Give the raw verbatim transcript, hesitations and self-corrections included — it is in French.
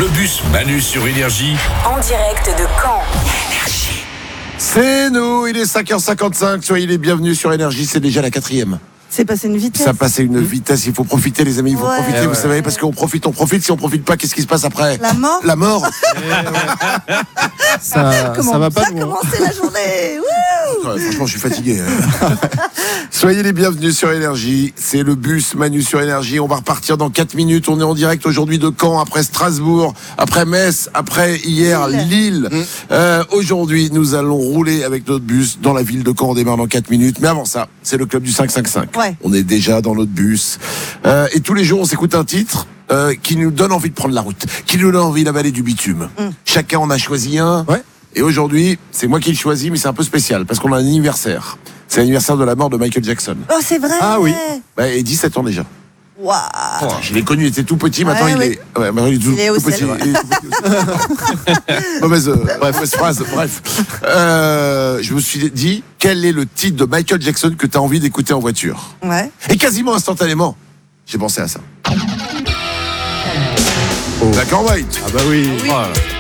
Le bus Manu sur Énergie. En direct de Caen. C'est nous, il est cinq heures cinquante-cinq, soyez les bienvenus sur Énergie, c'est déjà la quatrième. C'est passé une vitesse. Ça passait une vitesse, il faut profiter les amis, il faut Ouais. profiter, Eh vous ouais. savez, parce qu'on profite, on profite, si on profite pas, qu'est-ce qui se passe après ? La mort. La mort. Ça, Comment ça va pas bien loin. commencer la journée. Wouh. Ouais, franchement, je suis fatigué. Soyez les bienvenus sur Énergie. C'est le bus Manu sur Énergie. On va repartir dans quatre minutes. On est en direct aujourd'hui de Caen, après Strasbourg, après Metz, après hier Lille. Lille. Mmh. Euh, aujourd'hui, nous allons rouler avec notre bus dans la ville de Caen. On démarre dans quatre minutes. Mais avant ça, c'est le club du cinq cinq cinq. Ouais. On est déjà dans notre bus. Euh, et tous les jours, on s'écoute un titre euh, qui nous donne envie de prendre la route, qui nous donne envie d'avaler du bitume. Mmh. Chacun en a choisi un. Ouais. Et aujourd'hui, c'est moi qui le choisis, mais c'est un peu spécial parce qu'on a un anniversaire. C'est l'anniversaire de la mort de Michael Jackson. Oh, c'est vrai. Ah oui. Bah, et dix-sept ans déjà. Waouh. Je l'ai connu, il était tout petit, maintenant Ouais, il, ouais. est... Ouais, maintenant il est tout, Il est au tout petit. sel, ouais. Il est tout petit aussi. mauvaise, euh, bref, mauvaise phrase, bref. Euh, je me suis dit, quel est le titre de Michael Jackson que tu as envie d'écouter en voiture ? Ouais. Et quasiment instantanément, j'ai pensé à ça. Oh. Black or White. Ah bah oui. Oui. Oh.